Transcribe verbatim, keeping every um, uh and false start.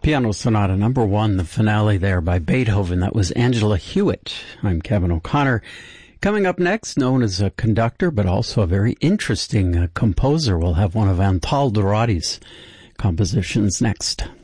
Piano Sonata number one, the finale there by Beethoven. That was Angela Hewitt. I'm Kevin O'Connor. Coming up next, known as a conductor, but also a very interesting uh, composer. We'll have one of Antal Dourati's compositions next.